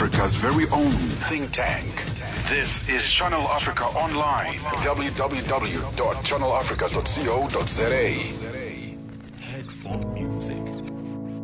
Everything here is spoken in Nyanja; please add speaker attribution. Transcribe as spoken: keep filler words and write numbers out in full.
Speaker 1: Africa's very own think tank. This is Channel Africa Online. w w w dot channel africa dot co dot za.
Speaker 2: Headphone music.